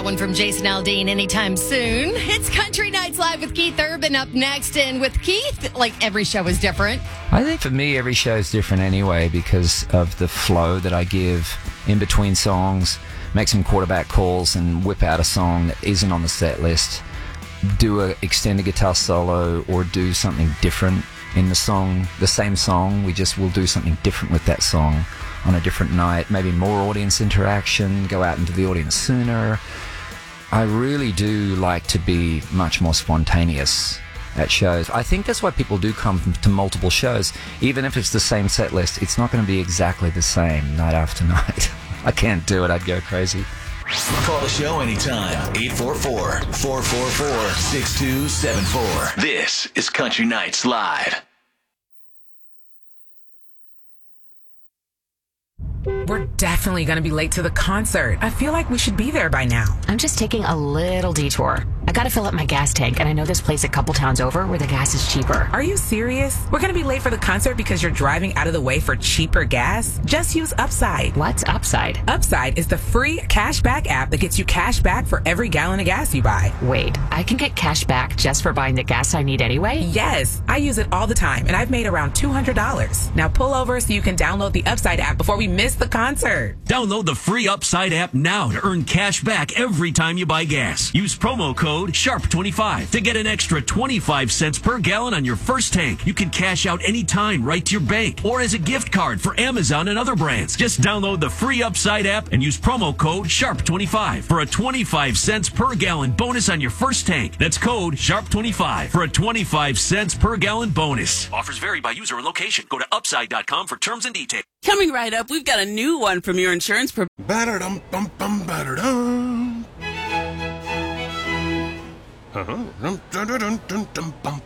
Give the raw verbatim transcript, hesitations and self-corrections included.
one from Jason Aldean anytime soon. It's Country Nights Live with Keith Urban up next. And with Keith, like every show is different. I think for me, every show is different anyway because of the flow that I give in between songs, make some quarterback calls and whip out a song that isn't on the set list, do a extended guitar solo or do something different in the song, the same song. We just will do something different with that song on a different night, maybe more audience interaction, go out into the audience sooner. I really do like to be much more spontaneous at shows. I think that's why people do come to multiple shows. Even if it's the same set list, it's not going to be exactly the same night after night. I can't do it. I'd go crazy. Call the show anytime. eight four four, four four four, six two seven four. This is Country Nights Live. We're definitely going to be late to the concert. I feel like we should be there by now. I'm just taking a little detour. I gotta fill up my gas tank, and I know this place a couple towns over where the gas is cheaper. Are you serious? We're going to be late for the concert because you're driving out of the way for cheaper gas? Just use Upside. What's Upside? Upside is the free cashback app that gets you cash back for every gallon of gas you buy. Wait, I can get cash back just for buying the gas I need anyway? Yes, I use it all the time, and I've made around two hundred dollars. Now pull over so you can download the Upside app before we miss the concert. Download the free Upside app now to earn cash back every time you buy gas. Use promo code sharp twenty-five to get an extra twenty-five cents per gallon on your first tank. You can cash out anytime right to your bank or as a gift card for Amazon and other brands. Just download the free Upside app and use promo code sharp twenty-five for a twenty-five cents per gallon bonus on your first tank. That's code sharp twenty-five for a twenty-five cents per gallon bonus. Offers vary by user and location. Go to upside dot com for terms and details. Coming right up, we've got a new one from your insurance provider. Ba-da-dum, bum, bum, ba-da-dum. Uh-huh. Dum, dum, dum, dum, dum, bum,